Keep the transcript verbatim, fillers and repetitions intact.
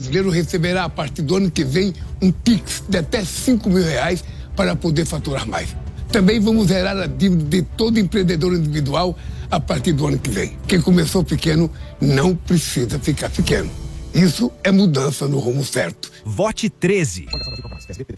brasileiro receberá, a partir do ano que vem, um Pix de até cinco mil reais para poder faturar mais. Também vamos zerar a dívida de todo empreendedor individual a partir do ano que vem. Quem começou pequeno não precisa ficar pequeno. Isso é mudança no rumo certo. Vote treze.